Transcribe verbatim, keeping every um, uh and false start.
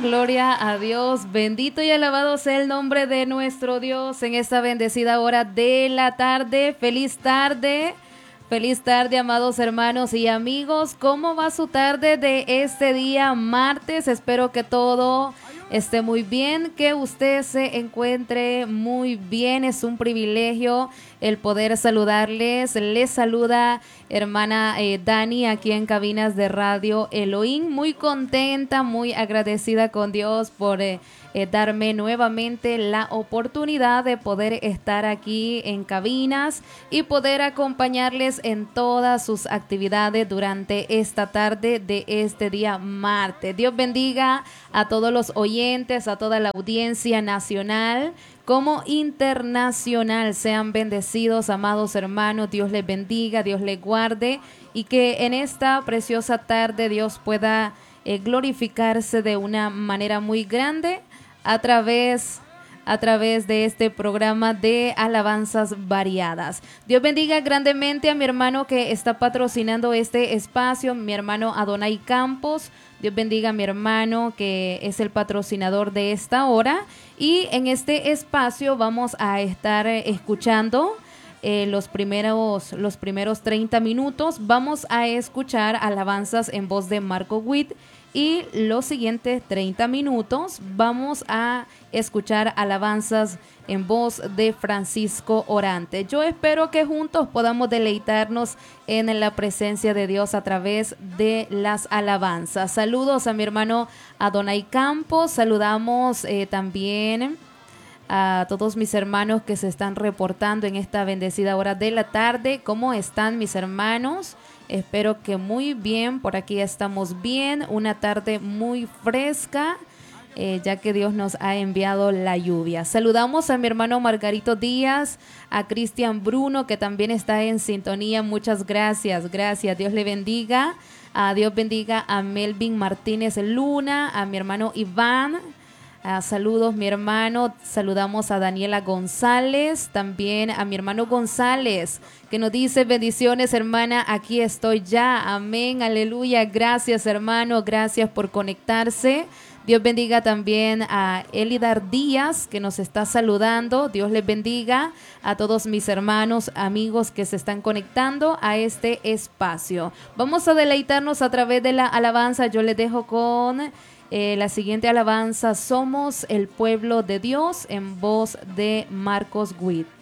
Gloria a Dios, bendito y alabado sea el nombre de nuestro Dios en esta bendecida hora de la tarde. Feliz tarde, feliz tarde, amados hermanos y amigos. ¿Cómo va su tarde de este día martes? Espero que todo esté muy bien, que usted se encuentre muy bien. Es un privilegio el poder saludarles. Les saluda hermana eh, Dani aquí en Cabinas de Radio Elohim. Muy contenta, muy agradecida con Dios por eh, eh, darme nuevamente la oportunidad de poder estar aquí en cabinas y poder acompañarles en todas sus actividades durante esta tarde de este día martes. Dios bendiga a todos los oyentes, a toda la audiencia nacional como internacional. Sean bendecidos, amados hermanos. Dios les bendiga, Dios les guarde y que en esta preciosa tarde Dios pueda eh, glorificarse de una manera muy grande a través a través de este programa de alabanzas variadas. Dios bendiga grandemente a mi hermano que está patrocinando este espacio, mi hermano Adonai Campos. Dios bendiga a mi hermano que es el patrocinador de esta hora. Y en este espacio vamos a estar eh, escuchando eh, los primeros, los primeros treinta minutos. Vamos a escuchar alabanzas en voz de Marco Witt. Y los siguientes treinta minutos vamos a escuchar alabanzas en voz de Francisco Orante. Yo espero que juntos podamos deleitarnos en la presencia de Dios a través de las alabanzas. Saludos a mi hermano Adonai Campos. Saludamos eh, también a todos mis hermanos que se están reportando en esta bendecida hora de la tarde. ¿Cómo están mis hermanos? Espero que muy bien, por aquí estamos bien, una tarde muy fresca, eh, ya que Dios nos ha enviado la lluvia. Saludamos a mi hermano Margarito Díaz, a Cristian Bruno, que también está en sintonía. Muchas gracias, gracias, Dios le bendiga. A Dios bendiga a Melvin Martínez Luna, a mi hermano Iván. Uh, saludos mi hermano, saludamos a Daniela González, también a mi hermano González, que nos dice bendiciones hermana, aquí estoy ya, amén, aleluya, gracias hermano, gracias por conectarse. Dios bendiga también a Elidar Díaz, que nos está saludando. Dios les bendiga a todos mis hermanos, amigos que se están conectando a este espacio. Vamos a deleitarnos a través de la alabanza. Yo les dejo con Eh, la siguiente alabanza, Somos el pueblo de Dios, en voz de Marcos Witt.